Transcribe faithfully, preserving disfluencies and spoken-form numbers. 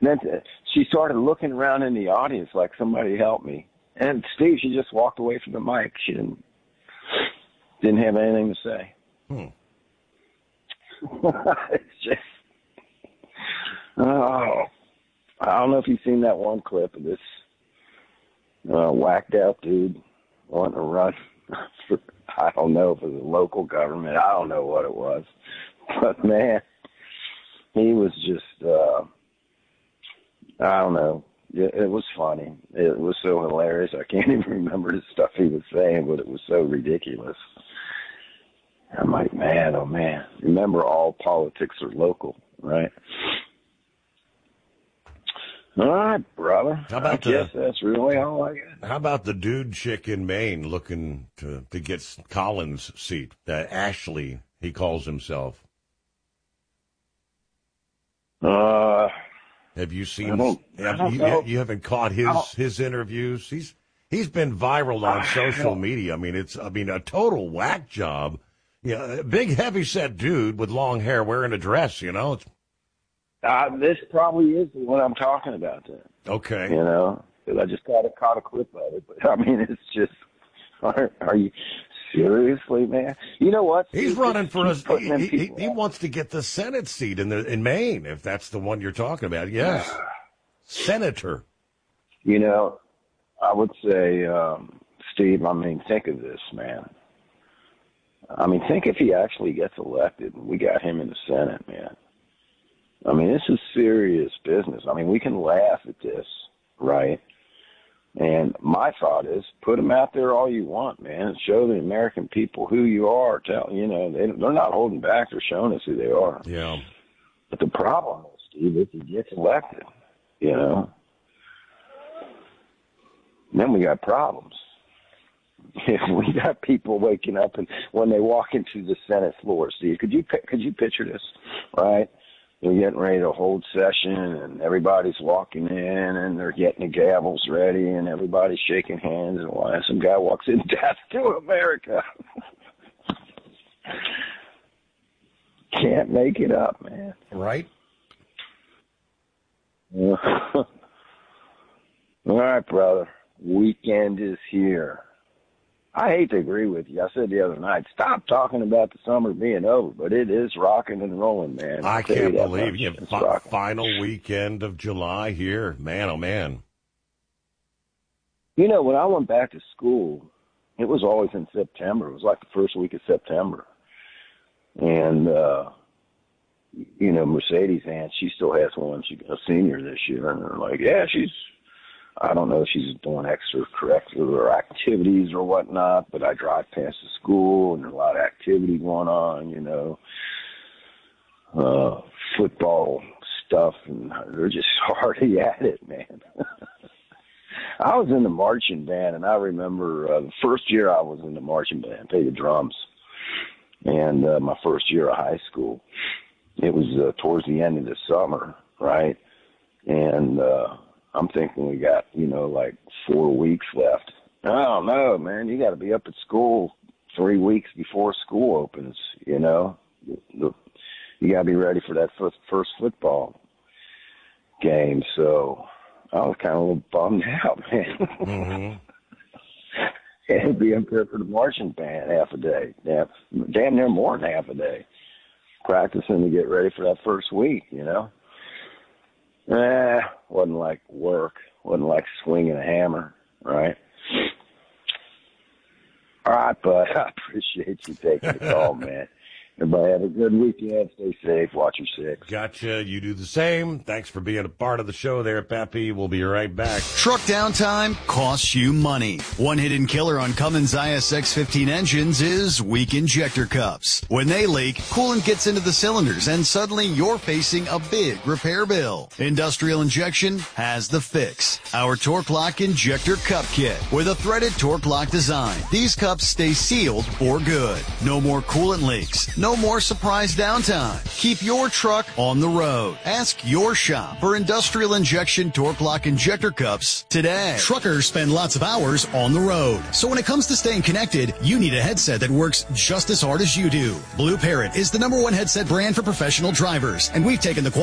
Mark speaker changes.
Speaker 1: then she started looking around in the audience like somebody help me. And Steve, she just walked away from the mic. She didn't didn't have anything to say.
Speaker 2: Hmm.
Speaker 1: It's just, oh, I don't know if you've seen that one clip of this uh, whacked out dude wanting to run for, I don't know if it was a local government. I don't know what it was. But, man, he was just, uh, I don't know. It, it was funny. It was so hilarious. I can't even remember the stuff he was saying, but it was so ridiculous. I'm like, man, oh, man. Remember, all politics are local, right? All right, brother.
Speaker 2: How about
Speaker 1: I guess
Speaker 2: the,
Speaker 1: that's really all I got.
Speaker 2: How about the dude chick in Maine looking to, to get Collins' seat? Uh, Ashley, he calls himself.
Speaker 1: Uh,
Speaker 2: have you seen?
Speaker 1: I don't,
Speaker 2: have
Speaker 1: I don't
Speaker 2: you,
Speaker 1: know.
Speaker 2: you haven't caught his his interviews. He's he's been viral on social media. I mean, it's I mean a total whack job. Yeah, a big heavy set dude with long hair wearing a dress. You know. It's,
Speaker 1: Uh, this probably is the one I'm talking about then.
Speaker 2: okay.
Speaker 1: You know, because I just caught a, caught a clip of it. But, I mean, it's just, are, are you seriously, man? You know what?
Speaker 2: He's
Speaker 1: He's
Speaker 2: running for us. He, he, he, he
Speaker 1: out.
Speaker 2: wants to get the Senate seat in the in Maine, if that's the one you're talking about. Yes. Senator.
Speaker 1: You know, I would say, um, Steve, I mean, think of this, man. I mean, think if he actually gets elected and we got him in the Senate, man. I mean, this is serious business. I mean, we can laugh at this, right? And my thought is, put them out there all you want, man. Show the American people who you are. Tell you know they, they're not holding back. They're showing us who they are.
Speaker 2: Yeah.
Speaker 1: But the problem is, Steve, if he gets elected, you know, then we got problems. If we got people waking up and when they walk into the Senate floor, Steve, could you could you picture this, right? They're getting ready to hold session, and everybody's walking in, and they're getting the gavels ready, and everybody's shaking hands, and why some guy walks in, death to America. Can't make it up, man.
Speaker 2: Right?
Speaker 1: All right, brother. Weekend is here. I hate to agree with you. I said the other night, stop talking about the summer being over, but it is rocking and rolling, man.
Speaker 2: I can't believe you. Fi-
Speaker 1: rocking.
Speaker 2: Final weekend of July here. Man, oh, man.
Speaker 1: You know, when I went back to school, it was always in September. It was like the first week of September. And, uh, you know, Mercedes' aunt, she still has one. She's a senior this year. And they're like, yeah, she's, I don't know if she's doing extracurricular activities or whatnot, but I drive past the school and there's a lot of activity going on, you know, uh, football stuff, and they're just already at it, man. I was in the marching band, and I remember uh, the first year I was in the marching band, played the drums, and uh, my first year of high school. It was uh, towards the end of the summer, right? And uh, I'm thinking we got, you know, like four weeks left. I don't know, man. You got to be up at school three weeks before school opens, you know. The, you got to be ready for that first, first football game. So I was kind of a little bummed out, man.
Speaker 2: Mm-hmm.
Speaker 1: And be up there for the marching band half a day, damn, damn near more than half a day, practicing to get ready for that first week, you know. Eh, wasn't like work. Wasn't like swinging a hammer, right? All right, bud. I appreciate you taking the call, man. Everybody have a good weekend. Stay safe. Watch your six.
Speaker 2: Gotcha. You do the same. Thanks for being a part of the show there, Pappy. We'll be right back.
Speaker 3: Truck downtime costs you money. One hidden killer on Cummins I S X fifteen engines is weak injector cups. When they leak, coolant gets into the cylinders and suddenly you're facing a big repair bill. Industrial Injection has the fix. Our Torque Lock Injector Cup Kit with a threaded Torque Lock design. These cups stay sealed for good. No more coolant leaks. No more surprise downtime. Keep your truck on the road. Ask your shop for Industrial Injection Torque Lock Injector Cups today.
Speaker 4: Truckers spend lots of hours on the road. So when it comes to staying connected, you need a headset that works just as hard as you do. Blue Parrot is the number one headset brand for professional drivers, and we've taken the quality